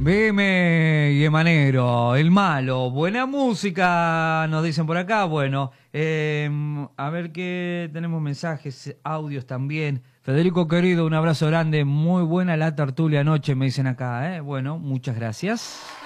BM y Emanero, el malo. Buena música, nos dicen por acá. Bueno, a ver qué tenemos mensajes, audios también. Federico querido, un abrazo grande. Muy buena la tertulia anoche, me dicen acá. Bueno, muchas gracias.